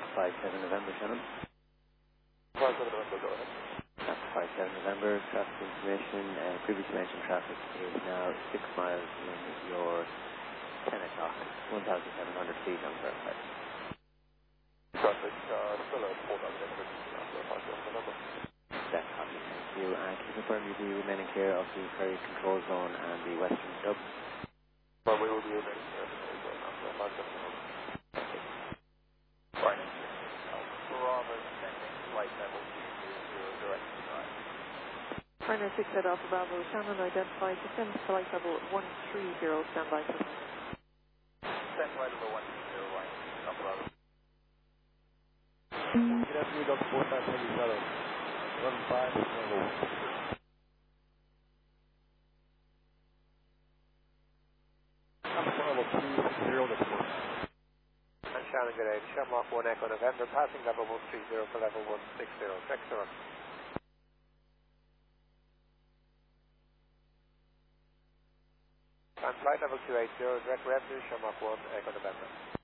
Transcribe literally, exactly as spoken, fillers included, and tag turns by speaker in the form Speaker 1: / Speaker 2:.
Speaker 1: five seven November, Shannon.
Speaker 2: five seven November, go ahead.
Speaker 1: That's five seven November, traffic information. Uh, previously mentioned traffic is now six miles in your ten o'clock, one thousand seven hundred feet on the website.
Speaker 2: Traffic, uh, still at four thousand eight hundred feet after five seven November.
Speaker 1: That's copy, thank you. And can you confirm you'll be remaining clear of the ferry control zone and the western stub?
Speaker 2: Well, we will be remaining here after five seven November.
Speaker 1: Thank you.
Speaker 2: Right. Bravo descending flight level two zero direct to drive.
Speaker 3: Ryanair six head Alpha Bravo, Shannon identified, descend flight level one three zero, standby for
Speaker 2: Descend flight level one three zero, right, Alpha Bravo.
Speaker 4: Good afternoon, Delta four five Heavy Shadow. eleven five, level one. Alpha Bravo two six zero, that's four.
Speaker 2: And Shannon, good day. Shamrock one Echo November, passing level one three zero for level one six zero. Check, sir. And flight level two eight zero, direct revenue, Shamrock one Echo November.